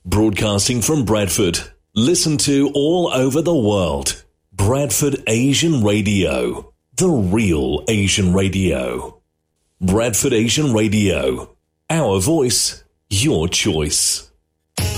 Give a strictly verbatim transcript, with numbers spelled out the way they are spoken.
Broadcasting from Bradford. Listen to all over the world. Bradford Asian Radio. The real Asian radio. Bradford Asian Radio. Our voice, your choice.